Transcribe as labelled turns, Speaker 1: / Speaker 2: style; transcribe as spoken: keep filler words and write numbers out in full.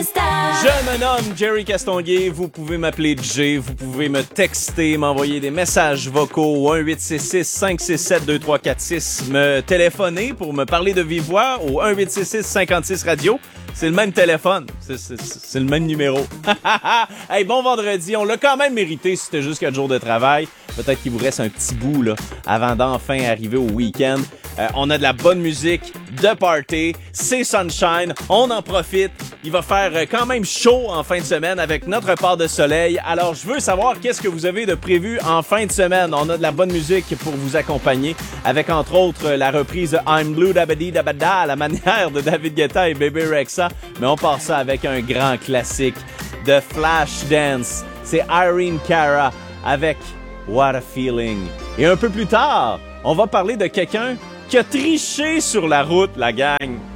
Speaker 1: Je me nomme Jerry Castonguay, vous pouvez m'appeler Jay, vous pouvez me texter, m'envoyer des messages vocaux au un huit six six, cinq six sept, deux trois quatre six, me téléphoner pour me parler de vive voix au un huit six six, cinquante-six radio. C'est le même téléphone, c'est, c'est, c'est le même numéro. Hey, bon vendredi, on l'a quand même mérité si c'était juste quatre jours de travail. Peut-être qu'il vous reste un petit bout là avant d'enfin arriver au week-end. Euh, on a de la bonne musique, de party, c'est sunshine, on en profite. Il va faire quand même chaud en fin de semaine avec notre part de soleil. Alors, je veux savoir qu'est-ce que vous avez de prévu en fin de semaine. On a de la bonne musique pour vous accompagner avec, entre autres, la reprise de I'm Blue Dabadi Dabada à la manière de David Guetta et Bebe Rexha. Mais on part ça avec un grand classique de Flashdance. C'est Irene Cara avec What a Feeling. Et un peu plus tard, on va parler de quelqu'un qui a triché sur la route, la gang.